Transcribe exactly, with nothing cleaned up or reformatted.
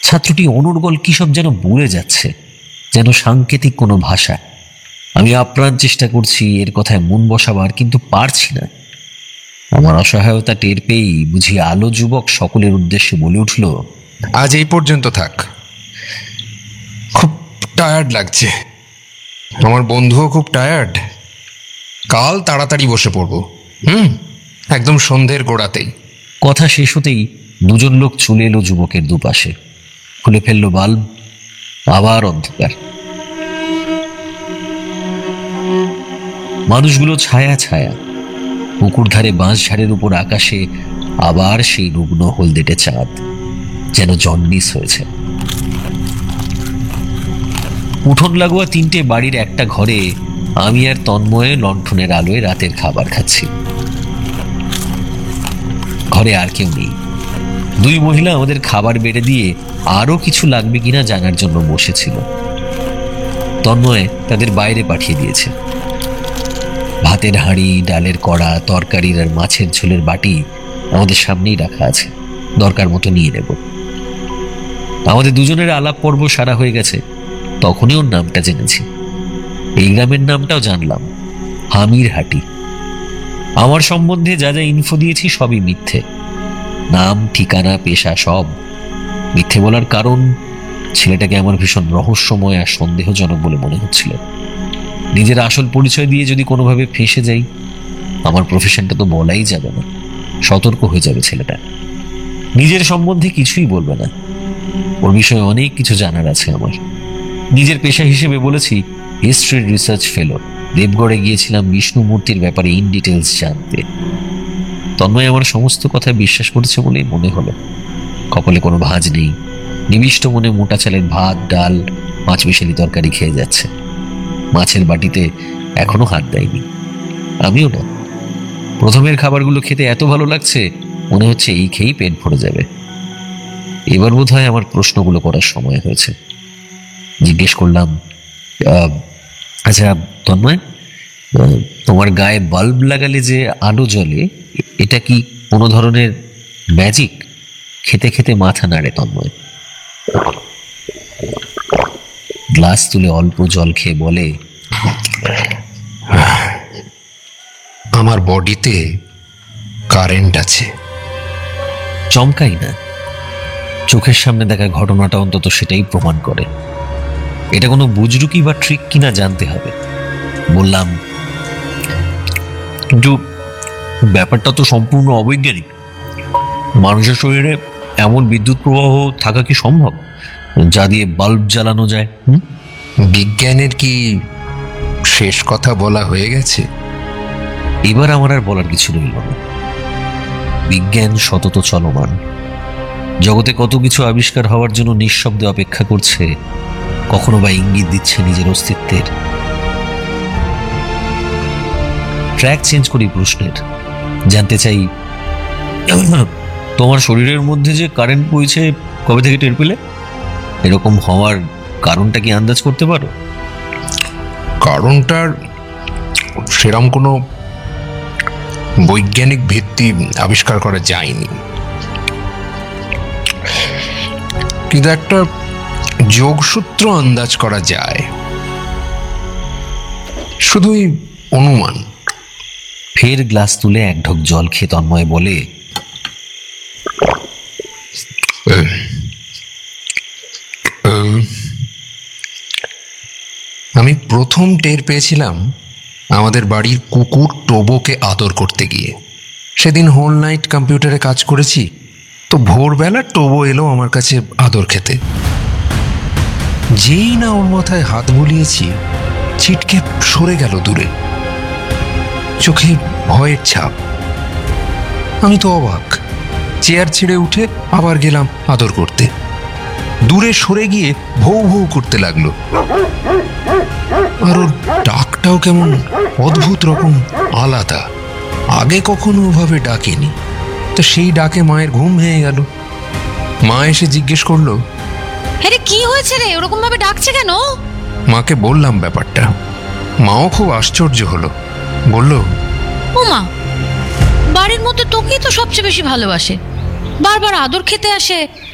ছাত্রটি অনর্গল কি সব যেন বলে যাচ্ছে, যেন সাংকেতিক কোনো ভাষা। আমি আপ্রাণ চেষ্টা করছি এর কথায় মন বসাবার, কিন্তু পারছি না। আমার অসহায়তা টের পেয়েই বুঝি আলো যুবক সকলের উদ্দেশ্যে বলে উঠল, আজ এই পর্যন্ত থাক, খুব টায়ার্ড লাগছে। আমার বন্ধুও খুব টায়ার্ড। কাল তাড়াতাড়ি বসে পড়বো। হুম একদম সন্ধ্যের গোড়াতেই। কথা শেষ হতেই দুজন লোক চলে এলো যুবকের দুপাশে, খুলে ফেললো বাল্ব। আবার অন্ধকার। মানুষগুলো ছায়া ছায়া। পুকুর ধারে বাঁশ ঝাড়ের উপর আকাশে আবার সেই রুগ্ন হলদেটে চাঁদ, যেন জন্ডিস হয়েছে। উঠোন লাগোয়া তিনটে বাড়ির একটা ঘরে আমি আর তন্ময়ে লণ্ঠনের আলোয় রাতের খাবার খাচ্ছি। ঘরে আর কেউ নেই। দুই মহিলা আমাদের খাবার বেড়ে দিয়ে আরো কিছু লাগবে কিনা জানার জন্য বসেছিল। তন্ময়ে তাদের বাইরে পাঠিয়ে দিয়েছে। ভাতের হাঁড়ি, ডালের কড়া, তরকারির আর মাছের ঝোলের বাটি আমাদের সামনেই রাখা আছে, দরকার মতো নিয়ে নেব। আমাদের দুজনের আলাপ পর্ব সারা হয়ে গেছে, তখনই ওর নামটা জেনেছি। এই গ্রামের নামটাও জানলাম, হামিরহাটি। আমার সম্বন্ধে যা যা ইনফো দিয়েছি সবই মিথ্যে। নাম, ঠিকানা, পেশা সব মিথ্যে বলার কারণ, ছেলেটাকে আমার ভীষণ রহস্যময় আর সন্দেহজনক বলে মনে হচ্ছিল। নিজের আসল পরিচয় দিয়ে যদি কোনোভাবে ফেঁসে যাই, আমার প্রফেশনটা তো বলাই যাবে না। সতর্ক হয়ে যাবে ছেলেটা। নিজের সম্বন্ধে কিছুই বলবে না। ওর বিষয়ে অনেক কিছু জানার আছে আমার। নিজের পেশা হিসেবে বলেছি হিস্ট্রি রিসার্চ ফেলো। দেবগড়ে গিয়েছিলাম বিষ্ণু মূর্তির ব্যাপারে ইন ডিটেলস জানতে। তন্ময় আমার সমস্ত কথা বিশ্বাস করেছে বলেই মনে হলো। কপালে কোনো ভাঁজ নেই। নিবিষ্ট মনে মোটা চালের ভাত, ডাল, মাছ মিশালি তরকারি খেয়ে যাচ্ছে। মাছের বাটিতে এখনো হাত দেয়নি, আমিও না। প্রথমের খাবারগুলো খেতে এত ভালো লাগছে, মনে হচ্ছে এই খেয়েই পেট ভরে যাবে। এবার বোধ হয় আমার প্রশ্নগুলো করার সময় হয়েছে। জিজ্ঞেস করলাম, আচ্ছা তন্ময়, তোমার গায়ে বাল্ব লাগালে যে আলো জ্বলে, এটা কি কোনো ধরনের ম্যাজিক? খেতে খেতে মাথা নাড়ে তন্ময়। গ্লাস তুলে অল্প জল খেয়ে বলে, আমার বডিতে কারেন্ট আছে। চমকাই না। চোখের সামনে দেখা ঘটনাটা অন্তত সেটাই প্রমাণ করে। এটা কোনো বুজরুকি বা ট্রিক কিনা জানতে হবে। বললাম, কিন্তু ব্যাপারটা তো সম্পূর্ণ অবৈজ্ঞানিক। মানুষের শরীরে এমন বিদ্যুৎ প্রবাহ থাকা কি সম্ভব যা দিয়ে বাল্ব জ্বালানো যায়? হুম বিজ্ঞানের কি শেষ কথা বলা হয়ে গেছে? এবার আমার আর বলার কিছু রইল না। বিজ্ঞান সতত চলমান। জগতে কত কিছু আবিষ্কার হওয়ার জন্য নিঃশব্দে অপেক্ষা করছে, কখনো বা ইঙ্গিত দিচ্ছে নিজের অস্তিত্বের। ট্র্যাক চেঞ্জ করি প্রশ্নের। জানতে চাই, তোমার শরীরের মধ্যে যে কারেন্ট বইছে কবে থেকে টের পেলে? এরকম হওয়ার কারণটা কি আন্দাজ করতে পারো? কারণটার সেরকম কোনো বৈজ্ঞানিক ভিত্তি আবিষ্কার করা যায়নি, কিন্তু একটা যোগসূত্র আন্দাজ করা যায়। শুধুই অনুমান। ফের গ্লাস তুলে এক ঢোক জল খেয়ে তন্ময় বলে, আমি প্রথম টের পেয়েছিলাম আমাদের বাড়ির কুকুর টোবোকে আদর করতে গিয়ে। সেদিন হোল নাইট কম্পিউটারে কাজ করেছি, তো ভোরবেলা টোবো এলো আমার কাছে আদর খেতে। যেই না ওর মাথায় হাত বুলিয়েছি, ছিটকে সরে গেল দূরে। চোখে ভয়ের ছাপ। আমি তো অবাক। চেয়ার ছেড়ে উঠে আবার গেলাম আদর করতে। দূরে সরে গিয়ে ভৌ ভৌ করতে লাগলো। আর ওর ডাকটাও কেমন অদ্ভুত রকম আলাদা। আগে কখনো ওভাবে ডাকেনি। তো সেই ডাকে মায়ের ঘুম ভেঙে গেল। মা এসে জিজ্ঞেস করলো, আরে কি হয়েছে রে, ওরকম ভাবে ডাকছে কেন? মাকে বললাম ব্যাপারটা। মাও খুব আশ্চর্য হলো। বলল, ও মা, বাড়ির মধ্যে তোকেই তো সবচেয়ে বেশি ভালোবাসে, বারবার আদর খেতে আসে,